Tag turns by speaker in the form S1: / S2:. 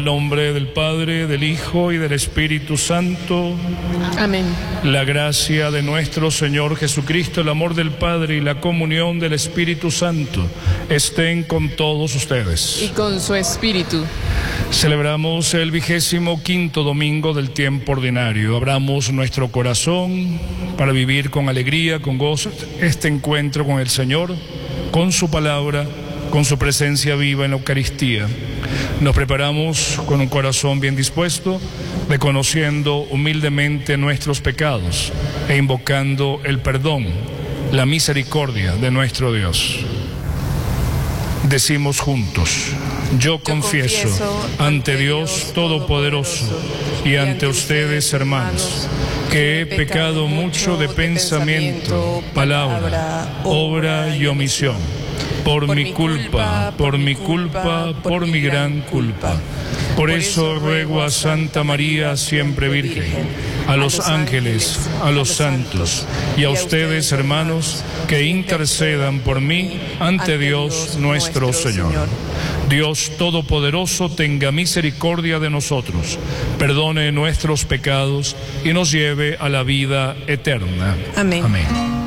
S1: En nombre del Padre, del Hijo y del Espíritu Santo.
S2: Amén.
S1: La gracia de nuestro Señor Jesucristo, el amor del Padre y la comunión del Espíritu Santo estén con todos ustedes.
S2: Y con su espíritu.
S1: Celebramos el 25º domingo del tiempo ordinario. Abramos nuestro corazón para vivir con alegría, con gozo, este encuentro con el Señor, con su palabra, con su presencia viva en la Eucaristía. Nos preparamos con un corazón bien dispuesto, reconociendo humildemente nuestros pecados e invocando el perdón, la misericordia de nuestro Dios. Decimos juntos: yo confieso ante Dios Todopoderoso y ante ustedes, hermanos, que he pecado mucho de pensamiento, palabra, obra y omisión. Por mi culpa, por mi gran culpa. Por eso ruego a Santa María, siempre Virgen, a los ángeles, a los santos y a ustedes, hermanos, que intercedan por mí ante Dios nuestro Señor. Dios Todopoderoso tenga misericordia de nosotros, perdone nuestros pecados y nos lleve a la vida eterna.
S2: Amén.
S1: Amén.